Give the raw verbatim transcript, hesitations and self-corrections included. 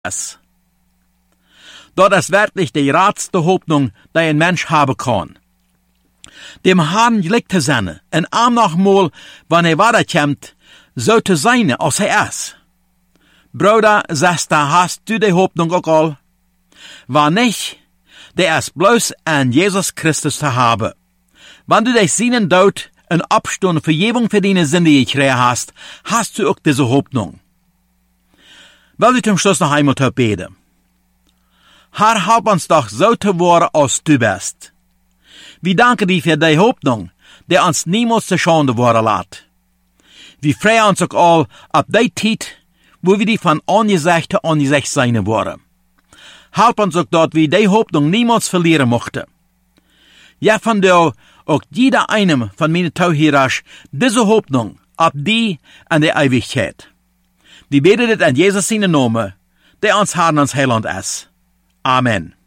ist. Dort ist wirklich die ratste Hoffnung, die ein Mensch haben kann. Dem Herrn liegt zu sein, en arm noch mal, wann er weiterkommt, so zu sein, als er ist. Bruder, sagst du, hast du die Hoffnung auch all? War nicht, der ist bloß an Jesus Christus zu haben. Wenn du dich seinen Tod en Abstund Vergebung für deine Sünde gekriegt hast, hast du auch diese Hoffnung. Will ich zum Schluss noch einmal beten. Herr, help uns doch so zu werden, als du bist. Wir danken dir für die Hoffnung, die uns niemals zu Schande werden lässt. Wir freuen uns auch all auf die Zeit, wo wir die von Angesicht zu Angesicht sein wollen. Help uns auch dort, wir die Hoffnung niemals verlieren mochten. Ja, von dir auch jeder einem von meinen Zuhörern diese Hoffnung auf die an der Ewigkeit. Wir beten das an Jesus seinen Namen, der uns Herrn und Heiland ist. Amen.